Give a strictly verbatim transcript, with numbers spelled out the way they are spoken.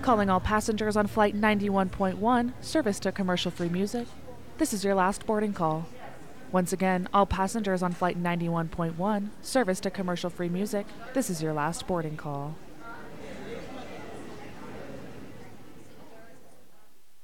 Calling all passengers on Flight ninety-one point one, service to commercial-free music. This is your last boarding call. Once again, all passengers on Flight ninety-one point one, service to commercial-free music. This is your last boarding call.